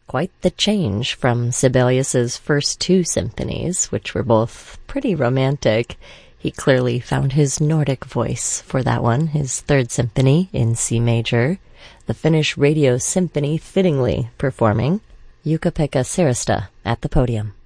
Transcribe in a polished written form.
Quite the change from Sibelius's first two symphonies, which were both pretty romantic. He clearly found his Nordic voice for that one, his third symphony in C major. The Finnish Radio Symphony fittingly performing Jukka-Pekka Sirista at the podium.